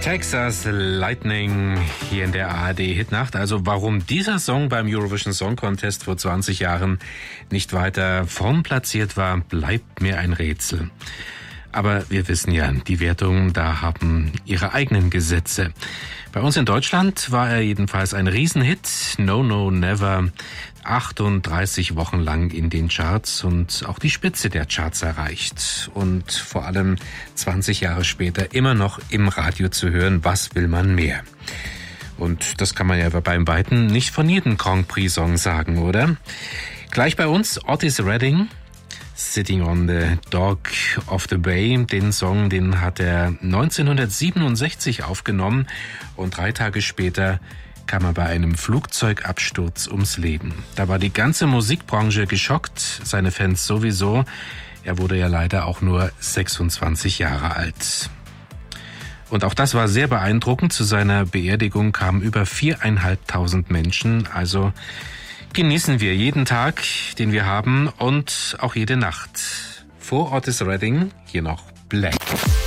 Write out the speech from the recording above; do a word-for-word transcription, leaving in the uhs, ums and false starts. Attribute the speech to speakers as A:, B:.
A: Texas Lightning hier in der A R D Hitnacht. Also warum dieser Song beim Eurovision Song Contest vor zwanzig Jahren nicht weiter vorn platziert war, bleibt mir ein Rätsel. Aber wir wissen ja, die Wertungen da haben ihre eigenen Gesetze. Bei uns in Deutschland war er jedenfalls ein Riesenhit. No, no, never. achtunddreißig Wochen lang in den Charts und auch die Spitze der Charts erreicht. Und vor allem zwanzig Jahre später immer noch im Radio zu hören, was will man mehr? Und das kann man ja beim Weiten nicht von jedem Grand Prix-Song sagen, oder? Gleich bei uns Otis Redding, Sitting on the Dock of the Bay. Den Song, den hat er neunzehnhundertsiebenundsechzig aufgenommen und drei Tage später kam er bei einem Flugzeugabsturz ums Leben. Da war die ganze Musikbranche geschockt, seine Fans sowieso. Er wurde ja leider auch nur sechsundzwanzig Jahre alt. Und auch das war sehr beeindruckend. Zu seiner Beerdigung kamen über viereinhalbtausend Menschen. Also genießen wir jeden Tag, den wir haben und auch jede Nacht. Vor Otis Redding hier noch Black.